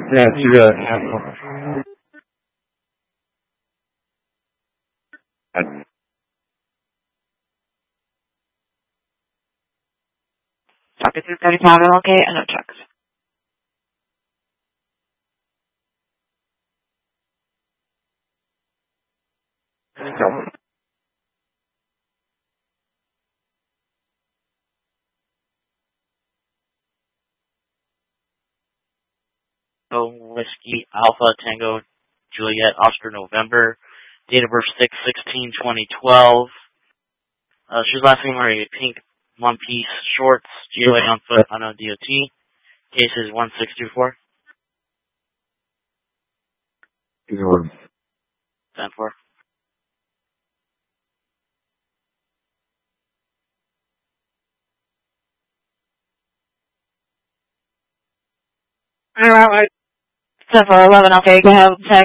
Yeah, to the airport. Copy 235, okay, and no checks. So, Whiskey Alpha Tango Juliet Oscar November. Date of birth 6/16/2012. She was last seen wearing a pink one-piece shorts, GOA on foot, on a DOT. Case is 1624. 10-4. Alright, 10-4-11, okay, go ahead, tag.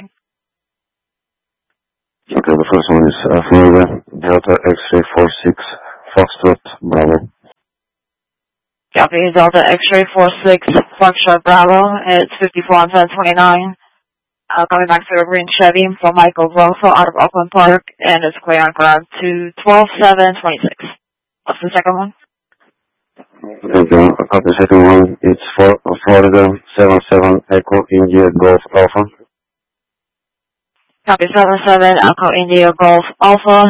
Okay, the first one is Florida, Delta X-ray 46, Foxtrot, Bravo. Copy, Delta X-ray 46, Foxtrot Bravo, it's 54 on 1029. Coming back to a green Chevy from Michael Grosso out of Oakland Park, and it's clear on ground to 12-7-26. What's the second one? Okay, the second one, it's Florida, 77, Echo, India, Golf, Alpha. Copy 77, Echo, India, Golf, Alpha.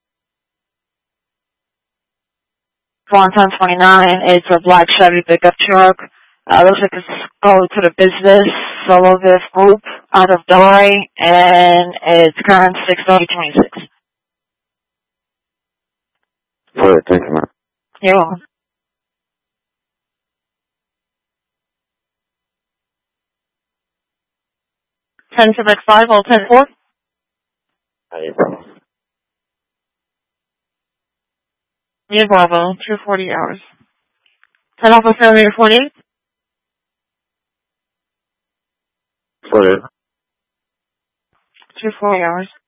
1029, it's a black Chevy pickup truck. Looks like it's going to the business, Solovis Group, out of Delray, and it's current 6/30/26. Alright, thank you, man. You're welcome. 10-5, all 10-4. Hey, Bravo. Yeah, Bravo, 240 hours. 10 Alpha 748. 48. 240 hours.